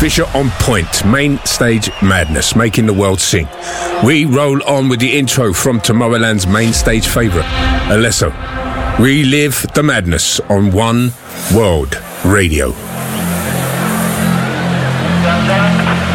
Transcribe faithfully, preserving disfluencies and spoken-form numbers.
Fisher on point. Main stage madness, making the world sing. We roll on with the intro from Tomorrowland's main stage favourite, Alesso. We live the madness on One World Radio.